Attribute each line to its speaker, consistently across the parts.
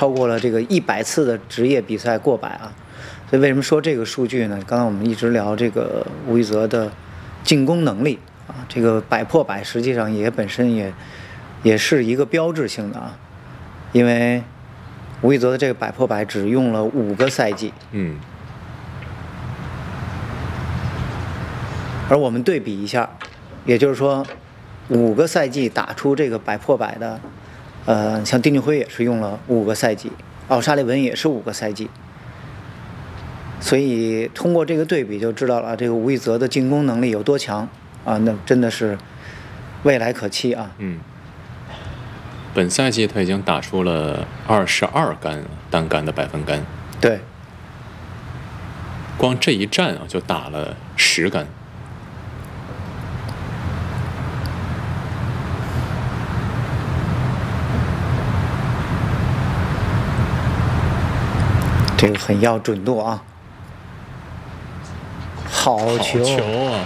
Speaker 1: 超过了这个100次的职业比赛过百啊。所以为什么说这个数据呢？刚才我们一直聊这个吴宇泽的进攻能力啊，这个100破100实际上本身也是一个标志性的啊，因为吴宇泽的这个100破100只用了5个赛季，而我们对比一下，也就是说5个赛季打出这个100破100的，像丁俊晖也是用了5个赛季，奥沙利文也是5个赛季。所以通过这个对比就知道了这个吴宇泽的进攻能力有多强啊！那真的是未来可期啊！
Speaker 2: 本赛季他已经打出了22杆单杆的100分杆，
Speaker 1: 对，
Speaker 2: 光这一战啊就打了10杆。
Speaker 1: 这个很要准度啊！好球
Speaker 2: 啊！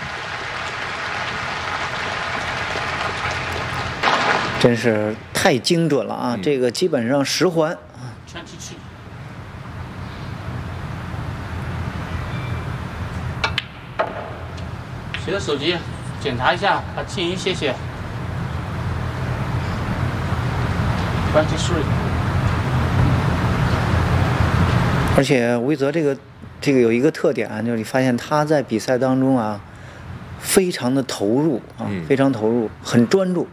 Speaker 1: 真是太精准了啊！这个基本上10环啊。
Speaker 3: 全体去。谁的手机？检查一下，把静音谢谢。23。
Speaker 1: 而且吴宇泽这个有一个特点啊，就是你发现他在比赛当中啊，非常的投入啊，非常投入，很专注，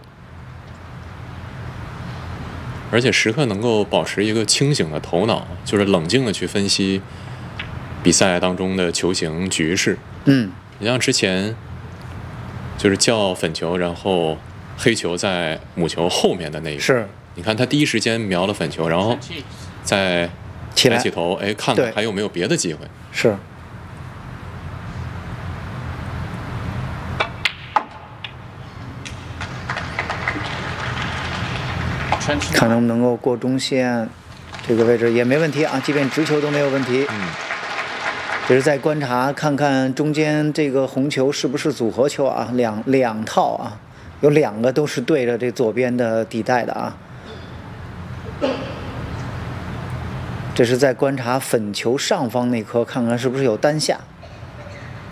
Speaker 2: 而且时刻能够保持一个清醒的头脑，就是冷静的去分析比赛当中的球形局势。你像之前就是叫粉球，然后黑球在母球后面的那一个，
Speaker 1: 是，
Speaker 2: 你看他第一时间瞄了粉球，然后再抬起头，看看还有没有别的机会。
Speaker 1: 是。看能不能够过中线，这个位置也没问题啊，即便直球都没有问题。只是再观察看看中间这个红球是不是组合球啊，两套啊，有2个都是对着这左边的底带的啊。这是在观察粉球上方那颗，看看是不是有单下。